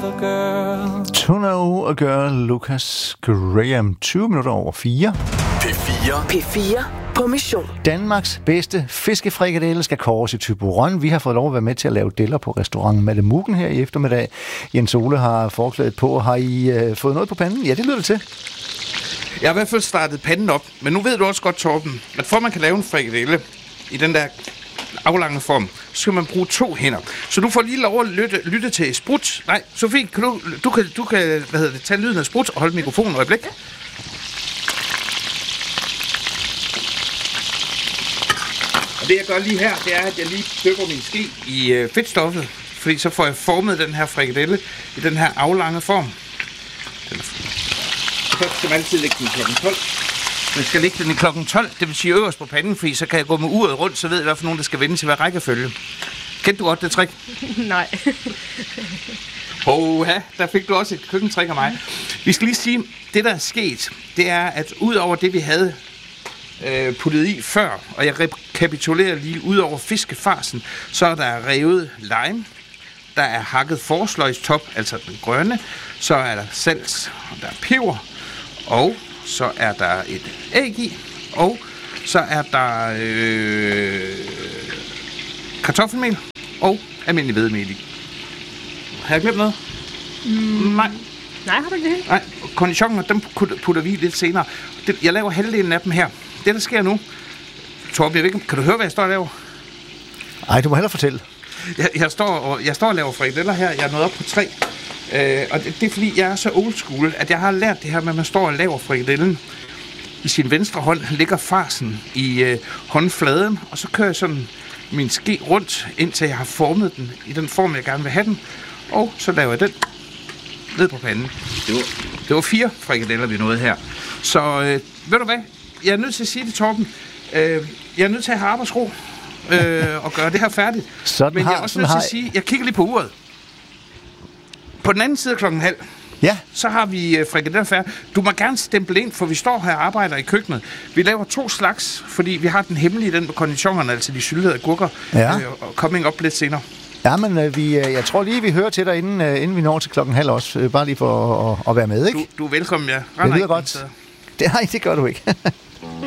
a girl. To Know a Girl, Lucas Graham, 20 minutter over 4. P4 på mission. Danmarks bedste fiskefrikadelle skal kåres i Thyborøn. Vi har fået lov at være med til at lave deller på restaurant Malemukken her i eftermiddag. Jens Ole har forklædet på. Har I fået noget på panden? Ja, det lyder det til. Jeg har i hvert fald startet panden op, men nu ved du også godt, Torben, at for man kan lave en frikadelle i den der aflange form, så skal man bruge 2 hænder. Så du får lige lov at lytte til sprut. Nej, Sofie, kan du kan tage lyden af sprut og holde mikrofonen et øjeblik. Og det jeg gør lige her, det er, at jeg lige dypper min ske i fedtstoffet, fordi så får jeg formet den her frikadelle i den her aflange form. Så skal man altid lægge den klokken 12. Man skal lægge den i klokken 12, det vil sige øverst på panden, fordi så kan jeg gå med uret rundt, så ved jeg, hvad for nogen, der skal vende til hver rækkefølge. Kendte du godt det trick? Nej. Der fik du også et køkkentrik af mig. Vi skal lige sige, det der er sket, det er, at ud over det, vi havde puttet i før, og jeg rekapitulerer lige, ud over fiskefarsen, så er der revet lime, der er hakket forsløgstop, altså den grønne, så er der salt, og der er peber, og så er der et æg i, og så er der kartoffelmel og almindelig hvedemel i. Har jeg glemt noget? Nej. Nej, har du ikke det? Nej, cornichoner, dem putter vi lidt senere. Jeg laver halvdelen af dem her. Det, der sker nu, Torben, kan du høre, hvad jeg står og laver? Nej, du må hellere fortælle. Jeg står og laver frikadeller her. Jeg er nået op på 3. Og det er fordi, jeg er så old school, at jeg har lært det her med, at man står og laver frikadellen. I sin venstre hånd ligger farsen i håndfladen, og så kører jeg sådan min ske rundt, indtil jeg har formet den i den form, jeg gerne vil have den. Og så laver jeg den ned på panden. Det var 4 frikadeller, vi nåede her. Så ved du hvad? Jeg er nødt til at sige det, Torben. Jeg er nødt til at have arbejdsro og gøre det her færdigt. Men jeg er også nødt til at sige, jeg kigger lige på uret. På den anden side af 12:30, ja, så har vi frikadeller færdig. Du må gerne stemple ind, for vi står her og arbejder i køkkenet. Vi laver 2 slags, fordi vi har den hemmelige, den med cornichonerne, altså de syltede agurker, og coming op lidt senere. Ja, men jeg tror lige, vi hører til dig, inden vi når til 12:30 også. Bare lige for at være med, ikke? Du er velkommen, ja. Det lyder godt. Nej, det gør du ikke.